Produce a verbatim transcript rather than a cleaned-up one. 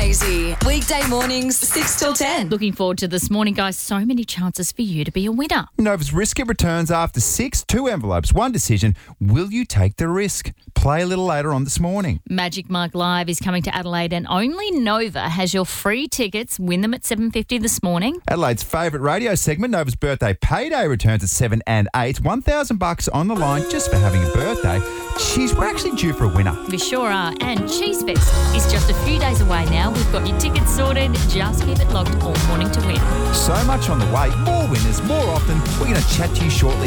Hazy. Weekday mornings, six till ten. Looking forward to this morning, guys. So many chances for you to be a winner. Nova's Risk It returns after six, two envelopes, one decision. Will you take the risk? Play a little later on this morning. Magic Mike Live is coming to Adelaide and only Nova has your free tickets. Win them at seven fifty this morning. Adelaide's favourite radio segment, Nova's Birthday Payday, returns at seven and eight. one thousand bucks on the line just for having a birthday. Jeez, we're actually due for a winner. We sure are. And Cheese Fest is just a few days away now. We've got your tickets sorted. Just keep it locked all morning to win. So much on the way. More winners, more often. We're going to chat to you shortly.